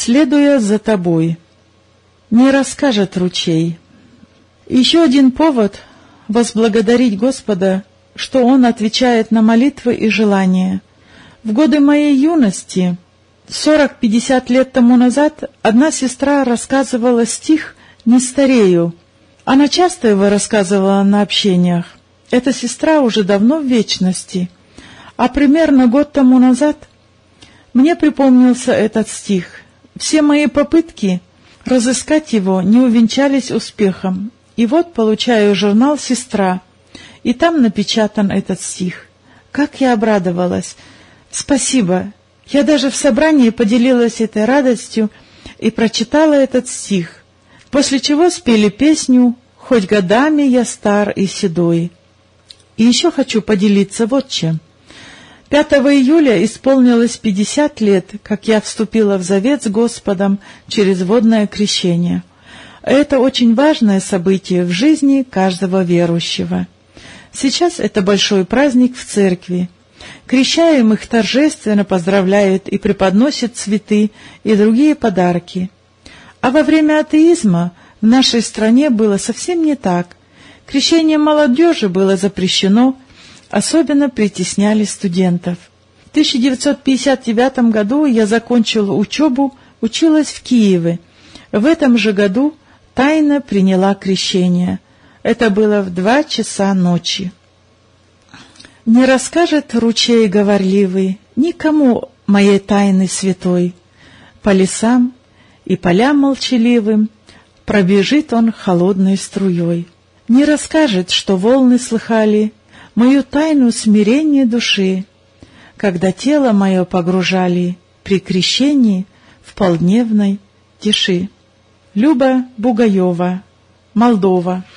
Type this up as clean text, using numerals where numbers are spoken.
следуя за тобой. Не расскажет ручей. Еще один повод возблагодарить Господа, что Он отвечает на молитвы и желания. В годы моей юности, 40-50 лет тому назад, одна сестра рассказывала стих «Не старею». Она часто его рассказывала на общениях. Эта сестра уже давно в вечности, а примерно год тому назад мне припомнился этот стих. Все мои попытки разыскать его не увенчались успехом. И вот получаю журнал «Сестра», и там напечатан этот стих. Как я обрадовалась! Спасибо! Я даже в собрании поделилась этой радостью и прочитала этот стих, после чего спели песню «Хоть годами я стар и седой». И еще хочу поделиться вот чем. 5 июля исполнилось 50 лет, как я вступила в завет с Господом через водное крещение. Это очень важное событие в жизни каждого верующего. Сейчас это большой праздник в церкви. Крещаемых торжественно поздравляют и преподносят цветы и другие подарки. А во время атеизма в нашей стране было совсем не так. Крещение молодежи было запрещено, особенно притесняли студентов. В 1959 году я закончила учебу, училась в Киеве. В этом же году тайно приняла крещение. Это было в 2 часа ночи. Не расскажет ручей говорливый никому моей тайны святой. По лесам и полям молчаливым пробежит он холодной струей. Не расскажет, что волны слыхали мою тайну смирения души, когда тело мое погружали при крещении в полдневной тиши. Люба Бугаева, Молдова.